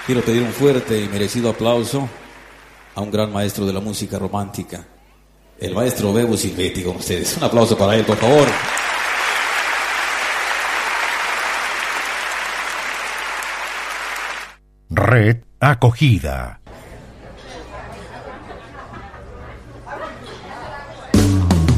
Quiero pedir un fuerte y merecido aplauso a un gran maestro de la música romántica, el maestro Bebo Silvetti, con ustedes. Un aplauso para él, por favor. Red Acogida.